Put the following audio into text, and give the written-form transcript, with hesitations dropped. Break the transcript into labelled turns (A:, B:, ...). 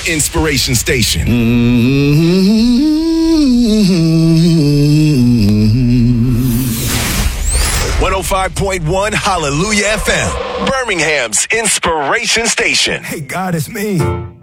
A: inspiration station. 105.1 Hallelujah FM, Birmingham's inspiration station.
B: Hey, God, it's me.